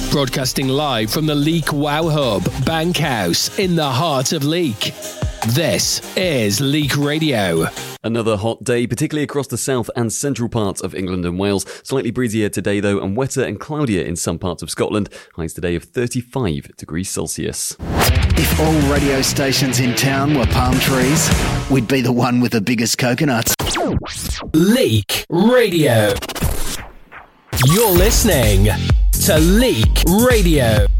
Broadcasting live from the Leek Wow Hub, Bankhouse, in the heart of Leek. This is Leek Radio. Another hot day, particularly across the south and central parts of England and Wales. Slightly breezier today, though, and wetter and cloudier in some parts of Scotland. Highs today of 35 degrees Celsius. If all radio stations in town were palm trees, we'd be the one with the biggest coconuts. Leek Radio. You're listening to Leek Radio.